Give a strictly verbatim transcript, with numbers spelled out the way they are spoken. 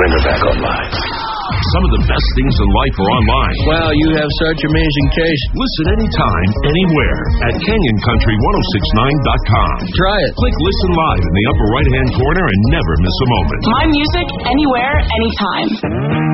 bring her back online. Some of the best things in life are online. Wow, you have such amazing taste. Listen anytime, anywhere at canyon country ten sixty-nine dot com. Try it. Click Listen Live in the upper right-hand corner and never miss a moment. My music, anywhere, anytime.